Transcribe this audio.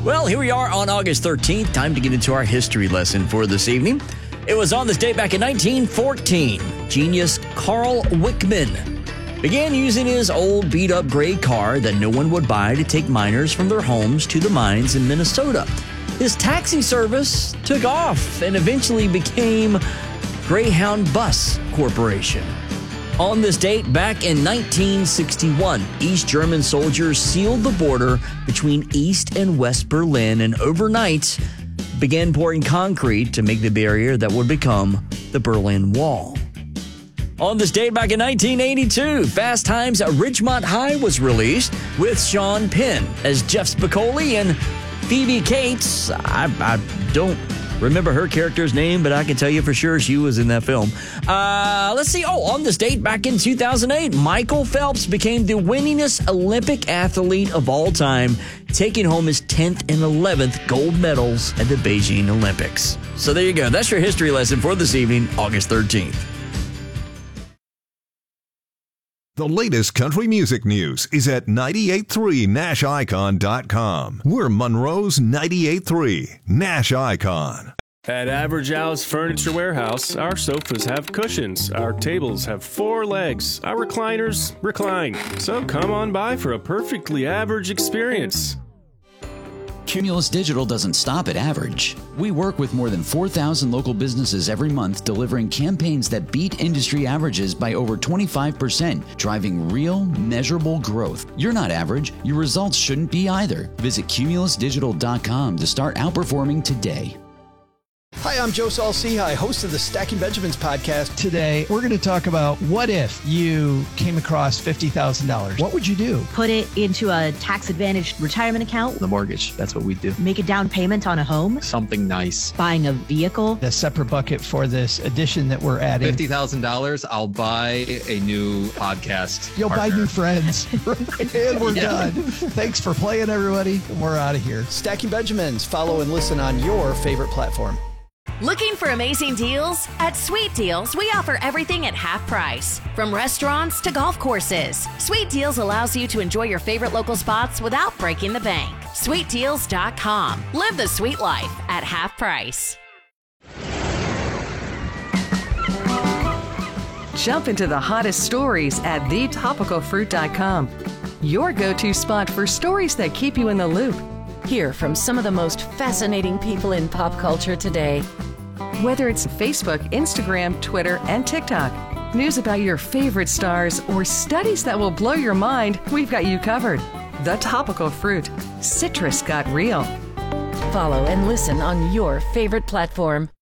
Well, here we are on August 13th. Time to get into our history lesson for this evening. It was on this date back in 1914. Genius Carl Wickman began using his old beat-up gray car that no one would buy to take miners from their homes to the mines in Minnesota. His taxi service took off and eventually became Greyhound Bus Corporation. On this date, back in 1961, East German soldiers sealed the border between East and West Berlin and overnight began pouring concrete to make the barrier that would become the Berlin Wall. On this date, back in 1982, Fast Times at Ridgemont High was released with Sean Penn as Jeff Spicoli and Phoebe Cates. I don't remember her character's name, but I can tell you for sure she was in that film. Let's see. On this date, back in 2008, Michael Phelps became the winningest Olympic athlete of all time, taking home his 10th and 11th gold medals at the Beijing Olympics. So there you go. That's your history lesson for this evening, August 13th. The latest country music news is at 983nashicon.com. We're Monroe's 98.3 Nash Icon. At Average Al's Furniture Warehouse, our sofas have cushions, our tables have 4 legs, our recliners recline. So come on by for a perfectly average experience. Cumulus Digital doesn't stop at average. We work with more than 4,000 local businesses every month, delivering campaigns that beat industry averages by over 25%, driving real, measurable growth. You're not average. Your results shouldn't be either. Visit cumulusdigital.com to start outperforming today. Hi, I'm Joe Saul-Sehy, host of the Stacking Benjamins podcast. Today, we're going to talk about what if you came across $50,000. What would you do? Put it into a tax-advantaged retirement account. The mortgage, that's what we do. Make a down payment on a home. Something nice. Buying a vehicle. A separate bucket for this addition that we're adding. $50,000, I'll buy a new podcast You'll partner. buy new friends. And we're done. Thanks for playing, everybody. We're out of here. Stacking Benjamins. Follow and listen on your favorite platform. Looking for amazing deals? At Sweet Deals, we offer everything at half price. From restaurants to golf courses, Sweet Deals allows you to enjoy your favorite local spots without breaking the bank. SweetDeals.com. Live the sweet life at half price. Jump into the hottest stories at thetopicalfruit.com. Your go-to spot for stories that keep you in the loop. Hear from some of the most fascinating people in pop culture today. Whether it's Facebook, Instagram, Twitter, and TikTok, news about your favorite stars, or studies that will blow your mind, we've got you covered. The Topical Fruit. Citrus got real. Follow and listen on your favorite platform.